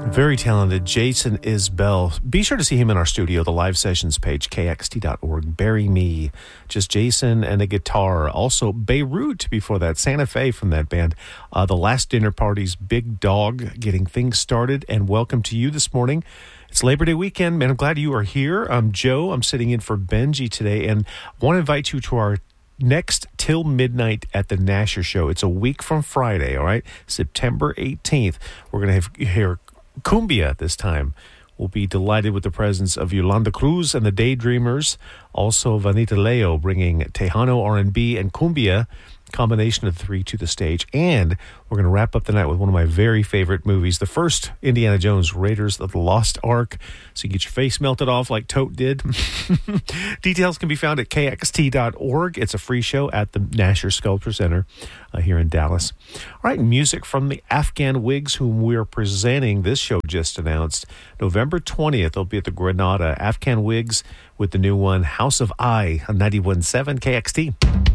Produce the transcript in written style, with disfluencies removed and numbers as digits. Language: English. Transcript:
Very talented Jason Isbell. Be sure to see him in our studio, the live sessions page, kxt.org. Bury Me, just Jason and a guitar. Also Beirut before that, Santa Fe from that band. The Last Dinner Party's Big Dog, getting things started. And welcome to you this morning. It's Labor Day weekend, man. I'm glad you are here. I'm Joe. I'm sitting in for Benji today and want to invite you to our next Till Midnight at the Nasher Show. It's a week from Friday, all right? September 18th. We're going to hear Cumbia this time. We'll be delighted with the presence of Yolanda Cruz and the Daydreamers. Also, Vanita Leo bringing Tejano R&B and Cumbia, combination of the three, to the stage. And we're going to wrap up the night with one of my very favorite movies, the first Indiana Jones, Raiders of the Lost Ark. So you get your face melted off like Tote did. Details can be found at kxt.org. It's a free show at the Nasher Sculpture Center here in Dallas. All right, music from the Afghan Wigs, whom we are presenting. This show just announced November 20th. They'll be at the Granada. Afghan Wigs with the new one, House of I, on 91.7 KXT.